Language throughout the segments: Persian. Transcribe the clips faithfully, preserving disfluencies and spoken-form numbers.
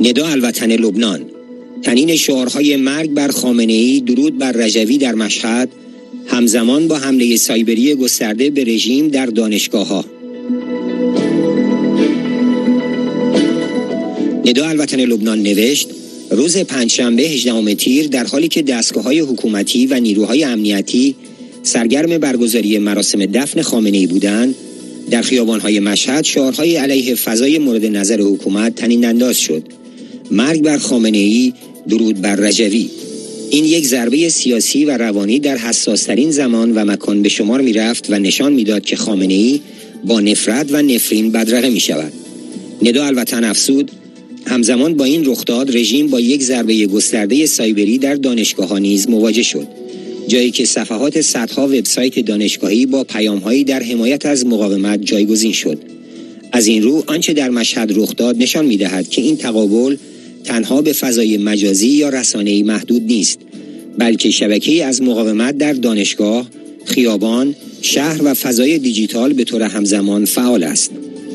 ندا الوطن لبنان. تنین شعارهای مرگ بر خامنه‌ای، درود بر رجوی در مشهد، همزمان با حمله سایبری گسترده به رژیم در دانشگاه‌ها. ندا الوطن لبنان نوشت: روز پنجشنبه هجدهم تیر در حالی که دستگاه‌های حکومتی و نیروهای امنیتی سرگرم برگزاری مراسم دفن خامنه‌ای بودند، در خیابان‌های مشهد شعارهای علیه فضای مورد نظر حکومت طنین انداز شد. مرگ بر خامنه‌ای، درود بر رجوی. این یک ضربه سیاسی و روانی در حساس‌ترین زمان و مکان به شمار می‌رفت و نشان می‌داد که خامنه‌ای با نفرت و نفرین بدرقه می‌شود. ندا الوطن افزود: همزمان با این رخداد رژیم با یک ضربه گسترده سایبری در دانشگاه‌ها نیز مواجه شد، جایی که صفحات صدها وبسایت دانشگاهی با پیام‌هایی در حمایت از مقاومت جایگزین شد. از این رو آنچه در مشهد رخ داد نشان می‌دهد که این تقابل تنها به فضای مجازی یا رسانه‌ای محدود نیست، بلکه شبکه‌ای از مقاومت در دانشگاه، خیابان، شهر و فضای دیجیتال به طور همزمان فعال است.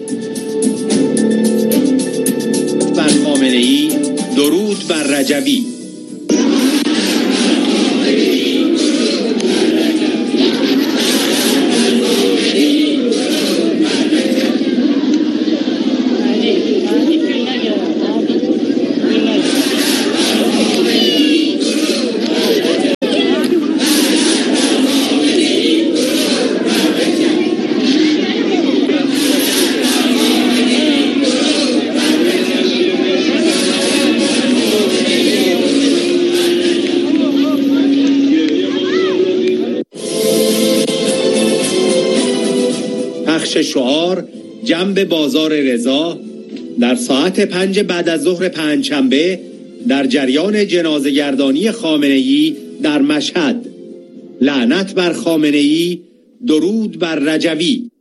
بر خامنه‌ای، درود بر رجوی. شعار جنب بازار رضا در ساعت پنج بعد از ظهر پنجشنبه در جریان جنازه گردانی خامنه‌ای در مشهد. لعنت بر خامنه‌ای، درود بر رجوی.